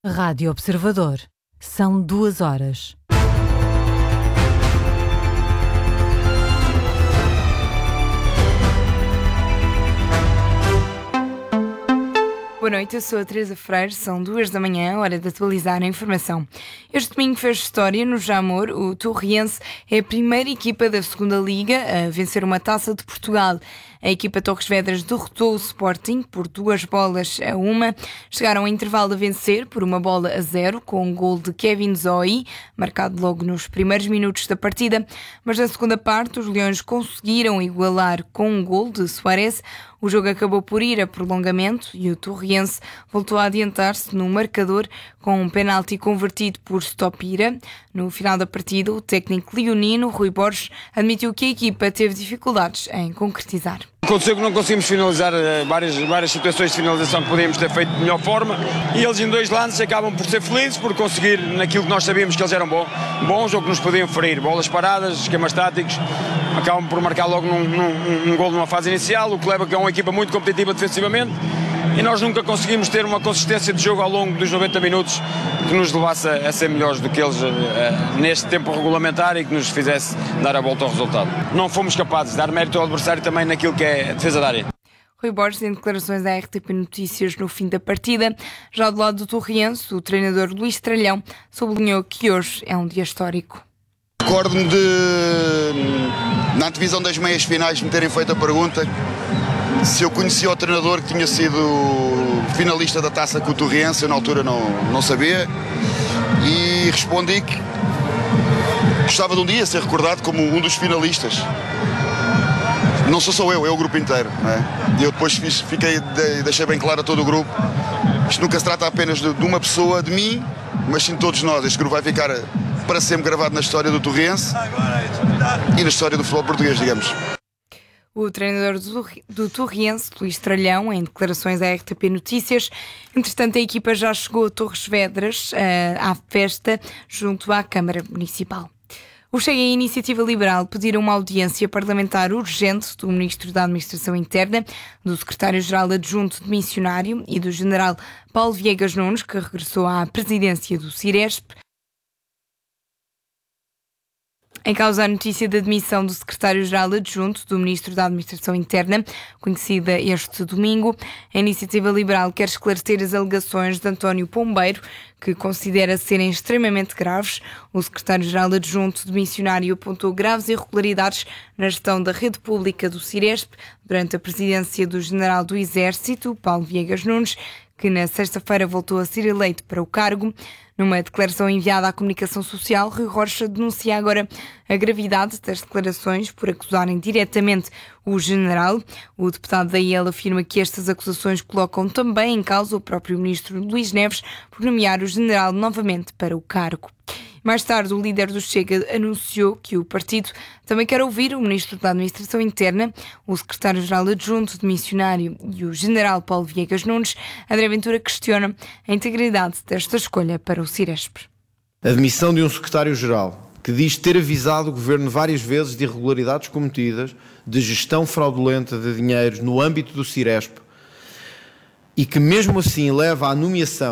Rádio Observador. São 2 horas. Boa noite, eu sou a Teresa Freire, são 2 da manhã, hora de atualizar a informação. Este domingo fez história no Jamor. O Torriense é a primeira equipa da segunda Liga a vencer uma Taça de Portugal. A equipa Torres Vedras derrotou o Sporting por 2-1. Chegaram ao intervalo a vencer por 1-0 com um gol de Kevin Zoe, marcado logo nos primeiros minutos da partida. Mas na segunda parte os Leões conseguiram igualar com um gol de Soares. O jogo acabou por ir a prolongamento e o Torriense voltou a adiantar-se no marcador com um penalti convertido por Stopira. No final da partida, o técnico leonino, Rui Borges, admitiu que a equipa teve dificuldades em concretizar. Aconteceu que não conseguimos finalizar várias situações de finalização que podíamos ter feito de melhor forma, e eles em 2 lances acabam por ser felizes por conseguir naquilo que nós sabíamos que eles eram bons ou que nos podiam ferir. Bolas paradas, esquemas táticos, acabam por marcar logo num gol numa fase inicial, o que leva que é uma equipa muito competitiva defensivamente, e nós nunca conseguimos ter uma consistência de jogo ao longo dos 90 minutos que nos levasse a ser melhores do que eles neste tempo regulamentar e que nos fizesse dar a volta ao resultado. Não fomos capazes de dar mérito ao adversário também naquilo que é a defesa da área. Rui Borges, em declarações à RTP Notícias no fim da partida. Já do lado do Torriense, o treinador Luís Tralhão sublinhou que hoje é um dia histórico. Recordo-me na antevisão das meias finais, me terem feito a pergunta se eu conhecia o treinador que tinha sido finalista da taça com o Torriense. Eu na altura não sabia, e respondi que gostava de um dia ser recordado como um dos finalistas. Não sou só eu, é o grupo inteiro, não é? E eu depois deixei bem claro a todo o grupo: isto nunca se trata apenas de uma pessoa, de mim, mas sim de todos nós. Este grupo vai ficar para sempre gravado na história do Torriense e na história do futebol português, digamos. O treinador do Torriense, Luís Tralhão, em declarações à RTP Notícias. Entretanto, a equipa já chegou a Torres Vedras à festa junto à Câmara Municipal. O Chega e a Iniciativa Liberal pediram uma audiência parlamentar urgente do Ministro da Administração Interna, do Secretário-Geral Adjunto de Missionário e do General Paulo Viegas Nunes, que regressou à presidência do Ciresp. Em causa a notícia da demissão do secretário-geral adjunto do Ministro da Administração Interna, conhecida este domingo, a Iniciativa Liberal quer esclarecer as alegações de António Pombeiro, que considera serem extremamente graves. O secretário-geral adjunto do Missionário apontou graves irregularidades na gestão da rede pública do Ciresp durante a presidência do General do Exército, Paulo Viegas Nunes, que na sexta-feira voltou a ser eleito para o cargo. Numa declaração enviada à comunicação social, Rui Rocha denuncia agora a gravidade das declarações por acusarem diretamente o general. O deputado da IEL afirma que estas acusações colocam também em causa o próprio ministro Luís Neves por nomear o general novamente para o cargo. Mais tarde, o líder do Chega anunciou que o partido também quer ouvir o Ministro da Administração Interna, o Secretário-Geral Adjunto de Missionário e o General Paulo Viegas Nunes. André Ventura questiona a integridade desta escolha para o Ciresp. A demissão de um Secretário-Geral que diz ter avisado o Governo várias vezes de irregularidades cometidas, de gestão fraudulenta de dinheiros no âmbito do Ciresp, e que mesmo assim leva à nomeação